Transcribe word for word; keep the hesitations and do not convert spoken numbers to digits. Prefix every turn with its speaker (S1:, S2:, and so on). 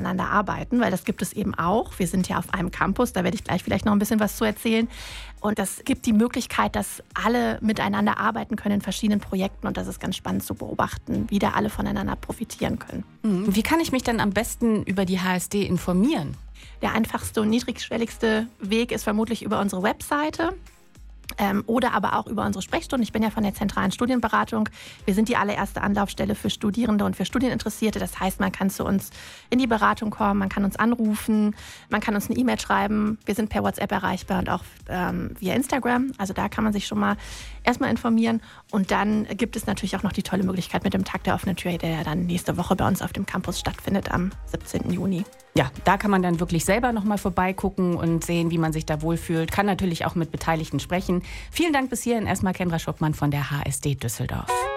S1: miteinander arbeiten, weil das gibt es eben auch. Wir sind ja auf einem Campus, da werde ich gleich vielleicht noch ein bisschen was zu erzählen. Und das gibt die Möglichkeit, dass alle miteinander arbeiten können in verschiedenen Projekten. Und das ist ganz spannend zu beobachten, wie da alle voneinander profitieren können.
S2: Mhm. Wie kann ich mich denn am besten über die H S D informieren?
S1: Der einfachste und niedrigschwelligste Weg ist vermutlich über unsere Webseite. Ähm, oder aber auch über unsere Sprechstunde. Ich bin ja von der zentralen Studienberatung. Wir sind die allererste Anlaufstelle für Studierende und für Studieninteressierte. Das heißt, man kann zu uns in die Beratung kommen, man kann uns anrufen, man kann uns eine E-Mail schreiben. Wir sind per WhatsApp erreichbar und auch ähm, via Instagram. Also da kann man sich schon mal erstmal informieren. Und dann gibt es natürlich auch noch die tolle Möglichkeit mit dem Tag der offenen Tür, der ja dann nächste Woche bei uns auf dem Campus stattfindet am siebzehnten Juni.
S2: Ja, da kann man dann wirklich selber noch mal vorbeigucken und sehen, wie man sich da wohlfühlt. Kann natürlich auch mit Beteiligten sprechen. Vielen Dank bis hierhin erstmal Kendra Schuppmann von der H S D Düsseldorf.